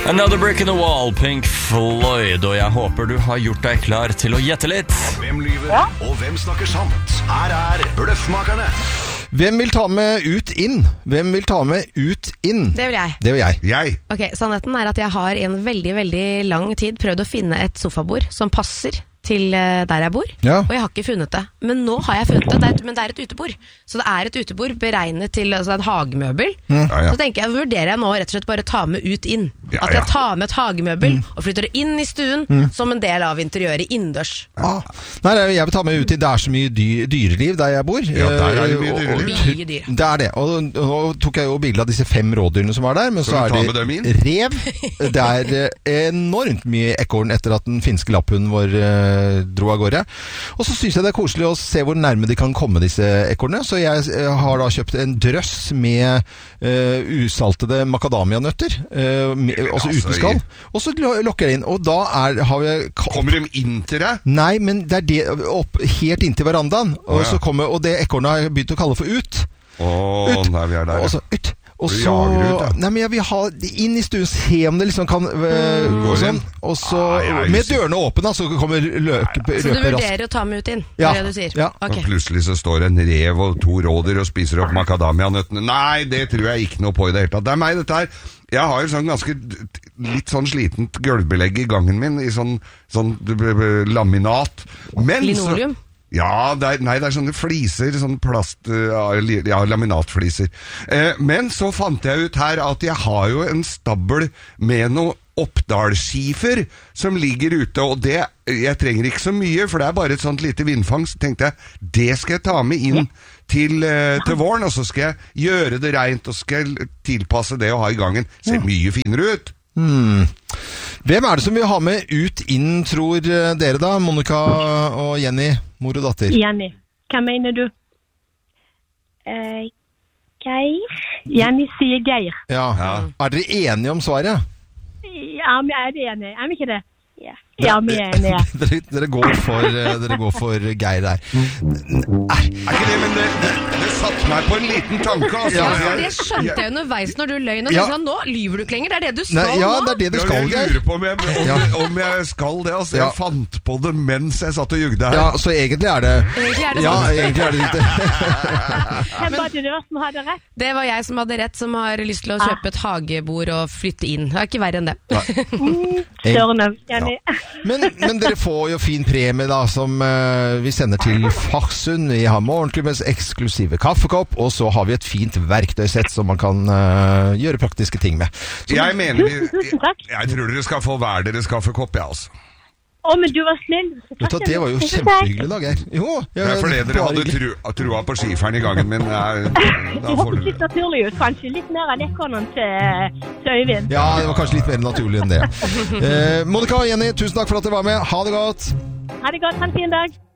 Another Brick in the Wall, Pink Floyd, og jeg håper du har gjort deg klar til å gjette litt. Hvem lyver, og hvem snakker sant? Her Bløffmakerne. Hvem vil ta med ut inn? Hvem vil ta med ut inn? Det vil jeg. Det vil jeg. Ok, sannheten at jeg har i en veldig, veldig lang tid prøvd å finne et sofabord som passer til der jeg bor, og jeg har ikke funnet det. Men nå har jeg funnet det, men det er et utebord. Så det er et utebord beregnet til et hagemøbel. Så tenker jeg, vurderer jeg nå rett og slett bare ta med ut inn. At jeg tar med et hagemøbel og flytter det inn i stuen som en del av interiøret innendørs. Nei, jeg vil ta med ut inn. Det er så mye dyreliv der jeg bor. Ja, der er det mye dyreliv. Det er det. Og nå tok jeg jo bilde av disse 5 rådyrene som var der, men så er det rev. Det er enormt mye ekorn etter at den finske lapphunden vår dro av gårde. Og så synes jeg det er koselig å se hvor nærme de kan komme disse ekornene, så jeg har da kjøpt en drøss med usaltede macadamia-nøtter, også uten skall, og så lokker jeg inn, og da har vi... Kommer de inn til deg? Nei, men det er det helt inn til verandaen, og det ekornet har jeg begynt å kalle for ut. Nei, vi er der. Og så ut. Og så, nei, men jeg vil ha inn i stuen, se om det liksom kan gå sånn, og så med dørene åpne, så kommer løpet raskt. Så du vurderer å ta med ut inn, det det du sier? Ja. Okay. Og plutselig så står en rev og 2 rådyr og spiser opp macadamia-nøttene. Nei, det tror jeg ikke noe på i det hele tatt. Det er meg, dette her. Jeg har jo sånn ganske litt sånn slitent gulvbelegg i gangen min, i sånn laminat. Linoleum? Ja, det er sånne fliser, sånn plast, laminatfliser. Men så fant jeg ut her at jeg har jo en stabel med noe Oppdalsskifer som ligger ute, og jeg trenger ikke så mye, for det er bare et sånt lite vindfang, så tenkte jeg, det skal jeg ta med inn til våren, og så skal jeg gjøre det rent, og skal jeg tilpasse det å ha i gangen. Ser mye finere ut. Hvem er det som vil ha med ut inn, tror dere da? Monica og Jenny, mor og datter. Jenny, hva mener du? Geir? Jenny sier Geir. Ja. Er dere enige om svaret? Ja, vi er enige. Er vi ikke det? Ja, vi er enige. Dere går for Geir der. Er ikke det, men det satt meg på en liten tanke. Altså. Ja, det skjønte jeg underveis når du løy. Nå lyver du ikke lenger, det er det du skal nå. Ja, det er det du skal, Geir. Jeg lurer på om jeg skal det. Altså, jeg fant på det mens jeg satt og jugde her. Ja, så egentlig er det... Ja, egentlig er det riktig. Hvem var det som hadde rett? Det var jeg som hadde rett, som har lyst til å kjøpe et hagebord og flytte inn. Det er ikke verre enn det. Størne, Jenny. Men dere får jo fin premie da, som vi sender til Farsund. Vi har morgenklubbens eksklusive kaffekopp, og så har vi et fint verktøysett som man kan gjøre praktiske ting med. Tusen takk. Jeg tror dere skal få hver deres kaffekopp, altså. Men du var snill. Det var jo kjempehyggelig da, Geir. Jo, det er fordi dere hadde trua på skiferen i gangen min. Det hørtes litt naturlig ut, kanskje. Litt mer av lekkonen til Øyvind. Ja, det var kanskje litt mer naturlig enn det. Monica og Jenny, tusen takk for at dere var med. Ha det godt. Ha det godt, ha en fin dag.